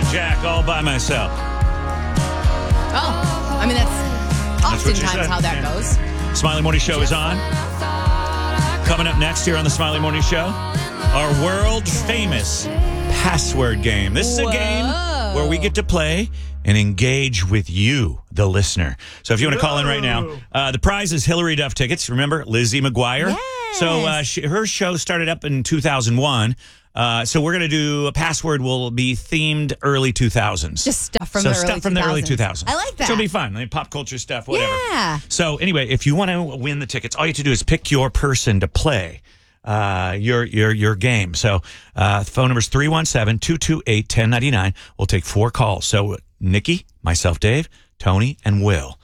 Jack all by myself. Oh, I mean, that's what she oftentimes said. how that goes. Smiley Morning Show is on. Coming up next here on the Smiley Morning Show, our world famous password game. This is a game where we get to play and engage with you, the listener. So if you want to call in right now, the prize is Hillary Duff tickets. Remember Lizzie McGuire? Yes. So her show started up in 2001. So we're going to do a password will be themed early 2000s. Just stuff from the early 2000s. stuff from the early 2000s. I like that. So it'll be fun. Like pop culture stuff, whatever. Yeah. So anyway, if you want to win the tickets, all you have to do is pick your person to play your game. So phone number is 317-228-1099. We'll take 4 calls. So Nikki, myself, Dave, Tony, and Will.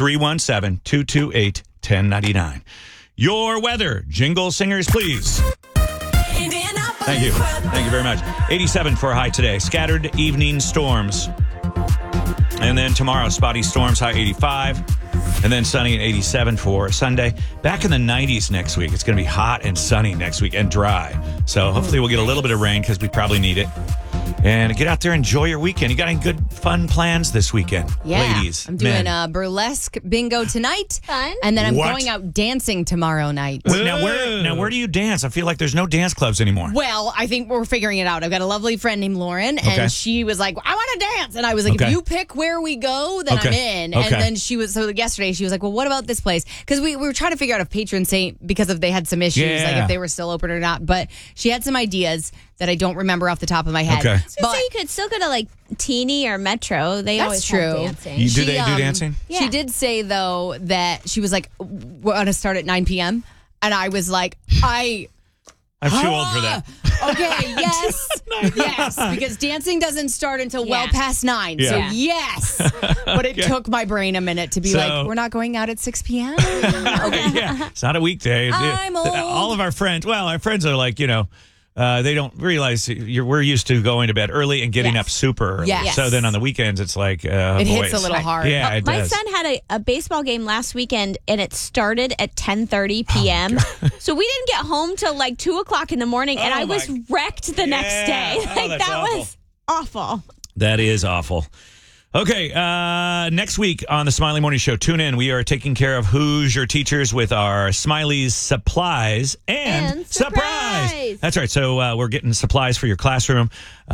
317-228-1099. Your weather. Jingle singers, please. Thank you. Thank you very much. 87 for a high today. Scattered evening storms. And then tomorrow, spotty storms, high 85. And then sunny at 87 for Sunday. Back in the 90s next week. It's going to be hot and sunny next week and dry. So hopefully we'll get a little bit of rain because we probably need it. And get out there, enjoy your weekend. You got any good, fun plans this weekend, ladies? I'm doing men? a burlesque bingo tonight. Fun. And then I'm What? going out dancing tomorrow night. Wait, now where do you dance? I feel like there's no dance clubs anymore. Well, I think we're figuring it out. I've got a lovely friend named Lauren, and Okay. she was like, I want to dance. And I was like, Okay. if you pick where we go, then I'm in. Okay. And then so yesterday she was like, well, what about this place? Because we were trying to figure out if Patron Saint, because they had some issues, like Yeah. if they were still open or not. But she had some ideas that I don't remember off the top of my head. Okay. So you could still go to like Teeny or Metro. They That's always true. have dancing. Do She, they do dancing? Yeah. She did say, though, that she was like, we're going to start at 9 p.m. And I was like, I'm too old for that. Okay, yes. Yes, because dancing doesn't start until well Yeah. past 9. So, Yeah. yes. But it took my brain a minute to be So- like, we're not going out at 6 p.m. Yeah, it's not a weekday. I'm old. All of our friends, our friends are like, they don't realize we're used to going to bed early and getting Yes. up super early. Yes. So then on the weekends, it's like, It hits a little hard. Yeah, it My does. son had a baseball game last weekend, and it started at 10:30 p.m. So we didn't get home till like 2 o'clock in the morning, and Oh, I was my- wrecked the next Yeah. day. Oh, Like that's that awful. was awful. That is awful. Okay, next week on the Smiley Morning Show, tune in. We are taking care of Who's Your Teachers with our Smiley's Supplies and Surprise. That's right. So we're getting supplies for your classroom,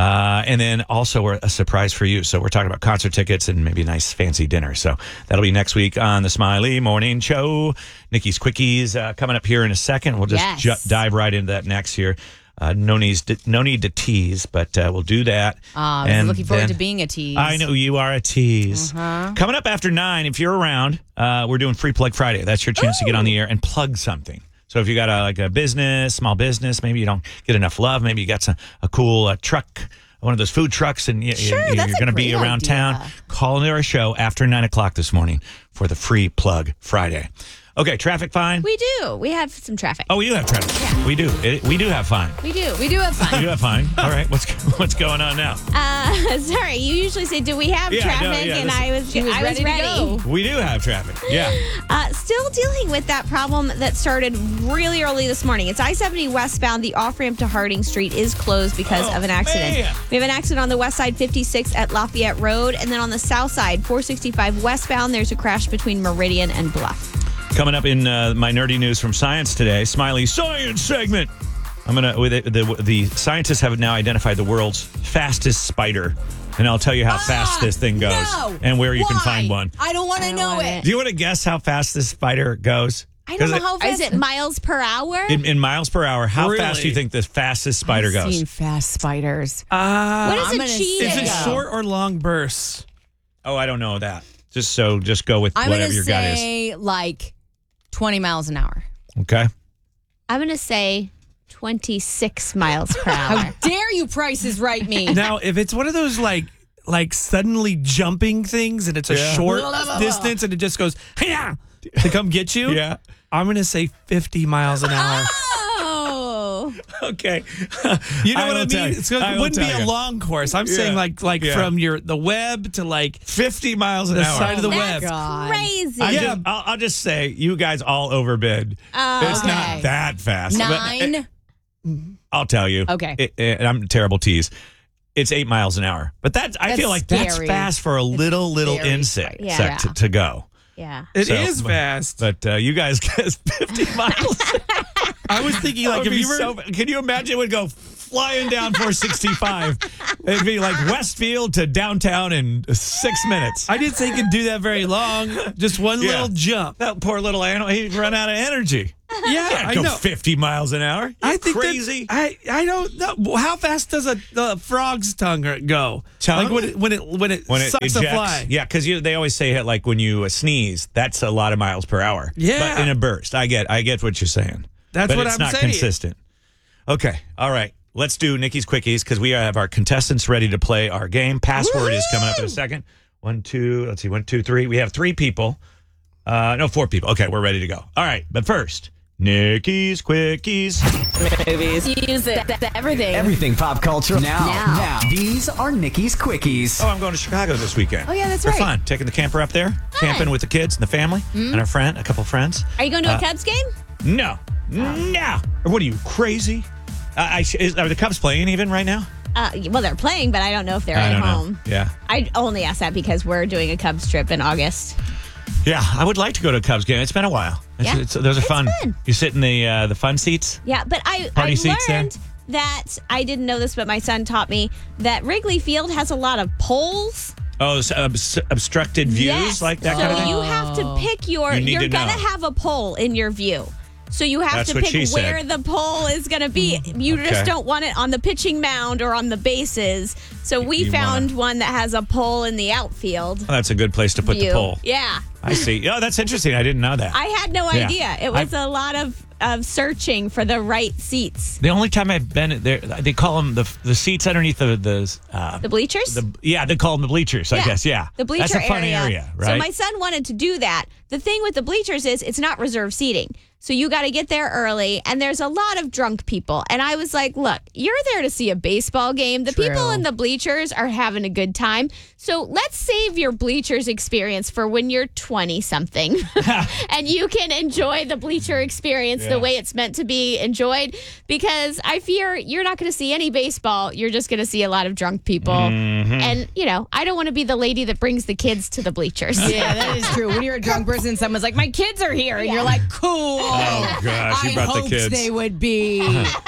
and then also we're a surprise for you. So we're talking about concert tickets and maybe a nice fancy dinner. So that'll be next week on the Smiley Morning Show. Nikki's Quickies coming up here in a second. We'll just Yes. dive right into that next here. No need to tease, but we'll do that. I'm looking forward to being a tease. I know you are a tease. Coming up after 9, if you're around, we're doing Free Plug Friday. That's your chance to get on the air and plug something. So if you got a business, small business, maybe you don't get enough love, maybe you got a cool truck, one of those food trucks, and you're that's a going to be great around idea. town, call into our show after 9 o'clock this morning for the Free Plug Friday. Okay, traffic fine? We do. We have some traffic. Oh, we do have traffic. Yeah. We do. We do have fine. We do. We do have We fun. do have fine. All right, what's going on now? Sorry, you usually say, "Do we have Yeah, no, traffic?" yeah, and this- I was ready to go. We do have traffic. Yeah. Still dealing with that problem that started really early this morning. It's I-70 westbound. The off-ramp to Harding Street is closed because of an accident. man. We have an accident on the west side, 56 at Lafayette Road. And then on the south side, 465 westbound, there's a crash between Meridian and Bluff. Coming up in my nerdy news from science today, Smiley Science segment. The scientists have now identified the world's fastest spider, and I'll tell you how fast this thing goes and where you can find one. I don't want to know want it. Do you want to guess how fast this spider goes? I don't know 'Cause how fast. Is it miles per hour? in miles per hour. How Really? fast do you think the fastest spider I've goes? seen fast spiders. what I'm is gonna a cheetah? Is it Yeah. short or long bursts? Oh, I don't know that. Just go with I'm whatever going to your gut is. say like 20 miles an hour. Okay. I'm going to say 26 miles per hour. How dare you prices right me? Now, if it's one of those like suddenly jumping things and it's a short distance and it just goes "Hiya!" to come get you, I'm gonna say 50 miles an hour. Oh. Okay. You know what I will tell mean? you. It I will wouldn't be tell a you. long course. I'm saying like Yeah. from the web to like 50 miles an the hour. side of the That's web. God. crazy. I'll just say you guys all overbid. It's okay. not that fast. But 9. I'll tell you. Okay. And I'm a terrible tease. it's 8 miles an hour. But I feel like that's scary. fast for a little very insect scary. to go. Yeah. It is fast. But you guys get 50 miles. I was thinking, like, if you were... can you imagine it would go flying down 465? It'd be like Westfield to downtown in 6 minutes. I didn't think it could do that very long. Just one little jump. That poor little animal, he'd run out of energy. Yeah, Can't I go know. 50 miles an hour. I think crazy. I don't know. How fast does a frog's tongue go? Tongue? Like when it sucks a fly. Yeah, because they always say like when you sneeze, that's a lot of miles per hour. Yeah. But in a burst. I get what you're saying. That's but what it's I'm not saying. consistent. Okay. All right. Let's do Nikki's Quickies because we have our contestants ready to play our game. Password is coming up in a second. 1, 2, let's see, 1, 2, 3. We have 3 people. No, 4 people. Okay, we're ready to go. All right, but first, Nikki's Quickies. Use it. Everything. Everything pop culture. Now. These are Nikki's Quickies. Oh, I'm going to Chicago this weekend. Oh, yeah, that's For right. fun. Taking the camper up there, camping with the kids and the family, and a couple friends. Are you going to a Cubs game? No. No. What are you, crazy? Are the Cubs playing even right now? Well, they're playing, but I don't know if they're I at don't home. know. Yeah. I only asked that because we're doing a Cubs trip in August. Yeah, I would like to go to a Cubs game. It's been a while. Those are fun. fun. You sit in the fun seats? Yeah, but I Party seats there? learned that I didn't know this, but my son taught me that Wrigley Field has a lot of poles. Oh, so obstructed views, Yes. like that so kind of thing? you have to pick You need you're to going to know. have a pole in your view. So you have That's to what pick she said. where the pole is going to be. You Okay. just don't want it on the pitching mound or on the bases. So we You found wanna- one that has a pole in the outfield. Oh, that's a good place to put view. the pole. Yeah. I see. Oh, that's interesting. I didn't know that. I had no Yeah. idea. It was a lot of searching for the right seats. The only time I've been there, they call them the seats underneath the bleachers? they call them the bleachers, I guess. Yeah. The bleacher That's a fun area, right? So my son wanted to do that. The thing with the bleachers is it's not reserved seating. So you got to get there early, and there's a lot of drunk people. And I was like, look, you're there to see a baseball game. The people in the bleachers are having a good time. So let's save your bleachers experience for when you're 20-something. And you can enjoy the bleacher experience the way it's meant to be enjoyed. Because I fear you're not going to see any baseball. You're just going to see a lot of drunk people. And, I don't want to be the lady that brings the kids to the bleachers. Yeah, that is true. When you're a drunk person, someone's like, "My kids are here," and you're like, "Cool." Oh, gosh, you I brought the hoped kids. they would be.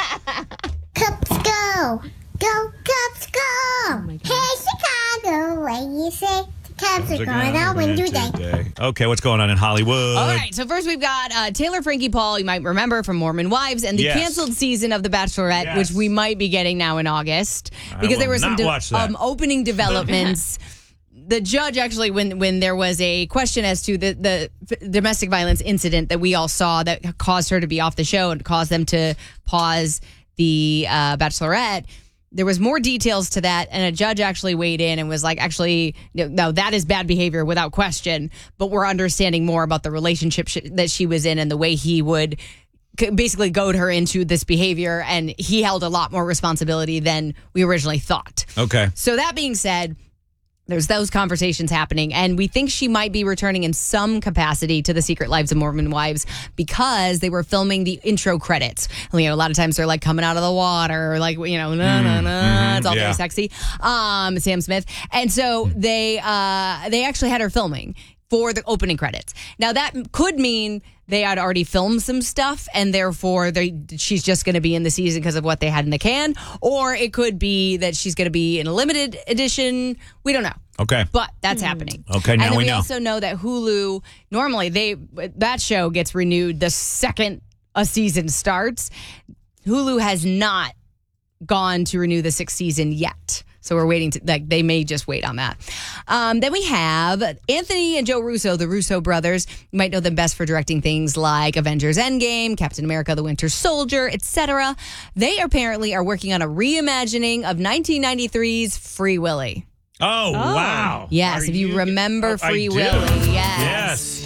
Cubs go! Go, Cubs, go! Hey, Chicago, what you say? The Cubs are going to win today. Okay, what's going on in Hollywood? All right, so first we've got Taylor Frankie Paul, you might remember from Mormon Wives, and the Yes. canceled season of The Bachelorette, Yes. which we might be getting now in August. Because there will were some not watch that. opening developments. The judge actually, when there was a question as to the domestic violence incident that we all saw that caused her to be off the show and caused them to pause the Bachelorette, there was more details to that, and a judge actually weighed in and was like, actually, no, that is bad behavior without question, but we're understanding more about the relationship that she was in and the way he would basically goad her into this behavior, and he held a lot more responsibility than we originally thought. Okay. So that being said, there's those conversations happening, and we think she might be returning in some capacity to The Secret Lives of Mormon Wives because they were filming the intro credits. A lot of times they're like coming out of the water, or like, na na na. It's all very sexy. Sam Smith, and so they actually had her filming for the opening credits. Now that could mean they had already filmed some stuff, and therefore she's just going to be in the season because of what they had in the can. Or it could be that she's going to be in a limited edition. We don't know. Okay. But that's happening. Okay, now and then we we know. also know that Hulu, normally that show gets renewed the second a season starts. Hulu has not gone to renew the 6th season yet. So we're waiting they may just wait on that. Then we have Anthony and Joe Russo, the Russo brothers. You might know them best for directing things like Avengers Endgame, Captain America, The Winter Soldier, etc. They apparently are working on a reimagining of 1993's Free Willy. Oh, wow. Yes, Are if you remember I Free do. Willy. Yes.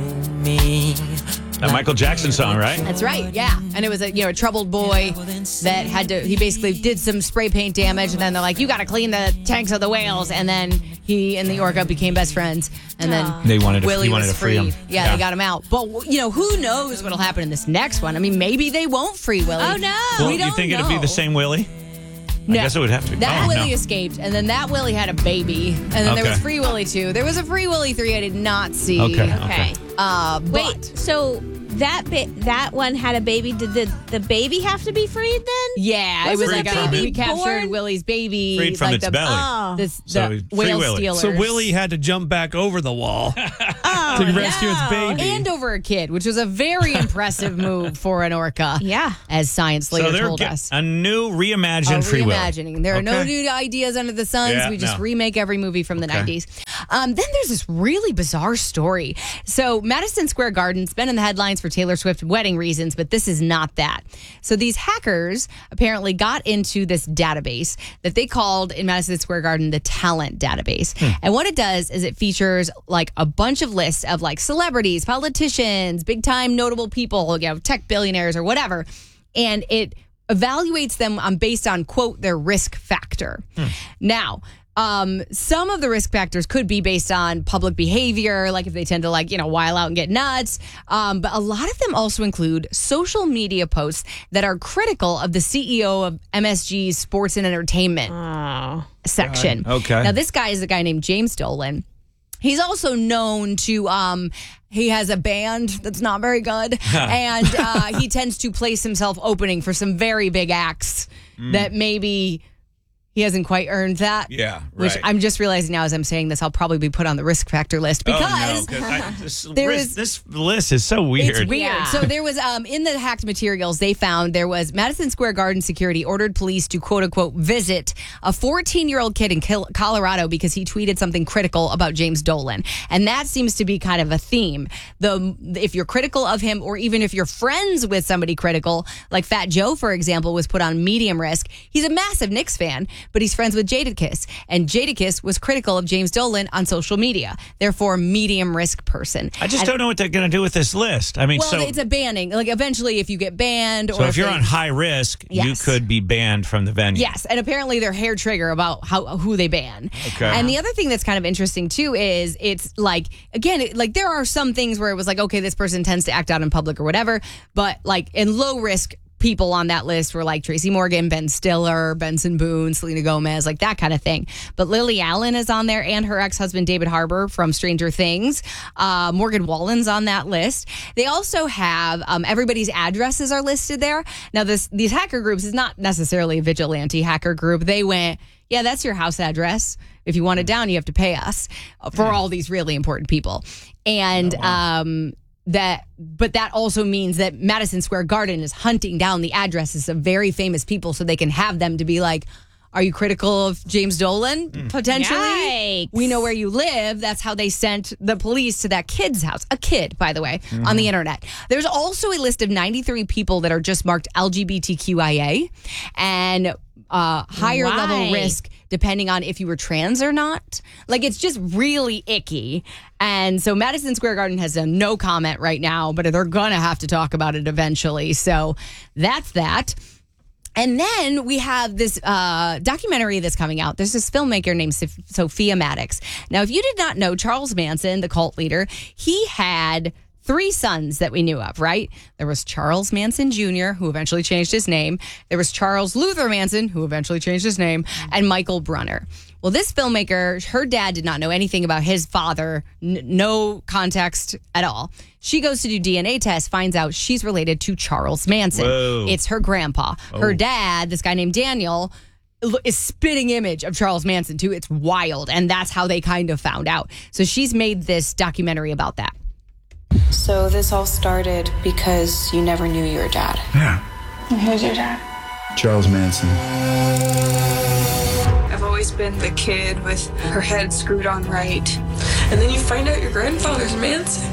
That Michael Jackson song, right? That's right, yeah. And it was a troubled boy that he basically did some spray paint damage, and then they're like, you got to clean the tanks of the whales. And then he and the orca became best friends. And then They wanted Willie to was free free. him. Yeah, they got him out. But, who knows what'll happen in this next one? I mean, maybe they won't free Willie. Oh, no. Well, we don't you think know. it'd be the same Willie? I guess it would have to be. That Oh, Willie no. escaped, and then that Willie had a baby, and then there was Free Willy 2. There was a Free Willy 3 I did not see. Okay. But So that one had a baby. Did the baby have to be freed then? yeah, it was Wasn't like that a baby we captured born? Willie's baby, Freed from like its the, belly. Oh. the So, Free whale Willy. stealers. So Willie had to jump back over the wall to rescue its baby. and over a kid, which was a very impressive move for an orca. Yeah. as science later So they're told us. a new reimagined Free Willy. Reimagining. There are no Okay. new ideas under the sun. Yeah, we just no. remake every movie from the 90s. Then there's this really bizarre story. So Madison Square Garden's been in the headlines for Taylor Swift wedding reasons, but this is not that. So these hackers apparently got into this database that they called in Madison Square Garden the talent database. And what it does is it features like a bunch of lists of like celebrities, politicians, big time notable people, tech billionaires or whatever. And it evaluates them based on, quote, their risk factor. Now, some of the risk factors could be based on public behavior, like if they tend to while out and get nuts. But a lot of them also include social media posts that are critical of the CEO of MSG's sports and entertainment section. Okay. Now, this guy is a guy named James Dolan. He's also known to, he has a band that's not very good, and he tends to place himself opening for some very big acts that maybe he hasn't quite earned that. Yeah, Which right. I'm just realizing now as I'm saying this, I'll probably be put on the risk factor list because this list is so weird. it's weird. Yeah. So there was in the hacked materials they found there was Madison Square Garden security ordered police to quote unquote visit a 14-year-old kid in Colorado because he tweeted something critical about James Dolan, and that seems to be kind of a theme. If you're critical of him, or even if you're friends with somebody critical, like Fat Joe, for example, was put on medium risk. He's a massive Knicks fan, but he's friends with Jadakiss, and Jadakiss was critical of James Dolan on social media. Therefore, medium risk person. I just don't know what they're going to do with this list. I mean, Well, it's a banning. Like eventually, if you get banned, so or if you're they- on high risk, you Yes. could be banned from the venue. Yes, and apparently they're hair trigger about who they ban. Okay. And the other thing that's kind of interesting too is it's like there are some things where it was like, okay, this person tends to act out in public or whatever, but like in low risk people on that list were like Tracy Morgan, Ben Stiller, Benson Boone, Selena Gomez, like that kind of thing. But Lily Allen is on there, and her ex-husband David Harbour from Stranger Things. Morgan Wallen's on that list. They also have everybody's addresses are listed there. Now, these hacker groups is not necessarily a vigilante hacker group. They went, yeah, that's your house address. If you want it down, you have to pay us for all these really important people. And but that also means that Madison Square Garden is hunting down the addresses of very famous people so they can have them to be like, are you critical of James Dolan? Potentially. Yikes. We know where you live. That's how they sent the police to that kid's house. A kid, by the way, on the internet. There's also a list of 93 people that are just marked LGBTQIA and higher Why? level risk depending on if you were trans or not. Like, it's just really icky. And so Madison Square Garden has done no comment right now, but they're going to have to talk about it eventually. So that's that. And then we have this documentary that's coming out. There's this filmmaker named Sophia Maddox. Now, if you did not know, Charles Manson, the cult leader, he had 3 sons that we knew of, right? There was Charles Manson Jr., who eventually changed his name. There was Charles Luther Manson, who eventually changed his name, and Michael Brunner. Well, this filmmaker, her dad did not know anything about his father, no context at all. She goes to do DNA tests, finds out she's related to Charles Manson. Whoa. It's her grandpa. Her dad, this guy named Daniel, is spitting image of Charles Manson too. It's wild, and that's how they kind of found out. So she's made this documentary about that. So this all started because you never knew your dad. Yeah. And who's your dad? Charles Manson. I've always been the kid with her head screwed on right. And then you find out your grandfather's Manson.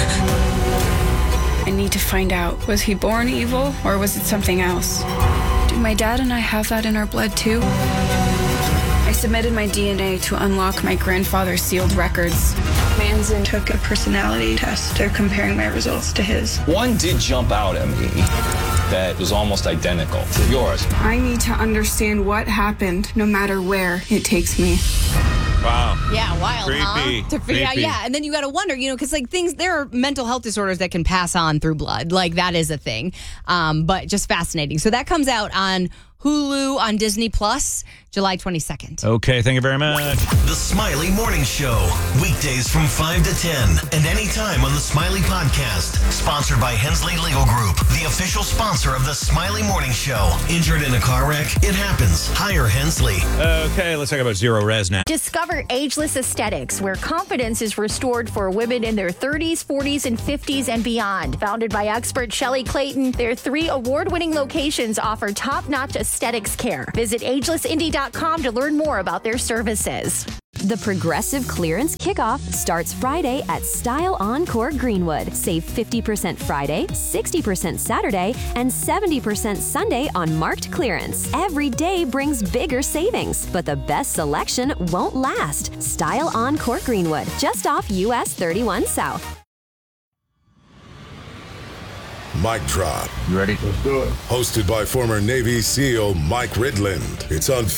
I need to find out, was he born evil or was it something else? Do my dad and I have that in our blood too? I submitted my DNA to unlock my grandfather's sealed records. Manson took a personality test. They're comparing my results to his. One did jump out at me that was almost identical to yours. I need to understand what happened, no matter where it takes me. Wow. Yeah, wild, Creepy. huh? To figure out, Creepy. yeah, and then you got to wonder, because like there are mental health disorders that can pass on through blood, like that is a thing, but just fascinating. So that comes out on Hulu on Disney Plus, July 22nd. Okay, thank you very much. The Smiley Morning Show. Weekdays from 5 to 10 and anytime on the Smiley Podcast. Sponsored by Hensley Legal Group, the official sponsor of the Smiley Morning Show. Injured in a car wreck? It happens. Hire Hensley. Okay, let's talk about Zero Res now. Discover Ageless Aesthetics, where confidence is restored for women in their 30s, 40s, and 50s and beyond. Founded by expert Shelley Clayton, their 3 award-winning locations offer top-notch aesthetics care. Visit agelessindy.com to learn more about their services. The Progressive Clearance Kickoff starts Friday at Style Encore Greenwood. Save 50% Friday, 60% Saturday, and 70% Sunday on marked clearance. Every day brings bigger savings, but the best selection won't last. Style Encore Greenwood, just off US 31 South. Mic Drop. You ready? Let's do it. Hosted by former Navy SEAL Mike Ridland. It's on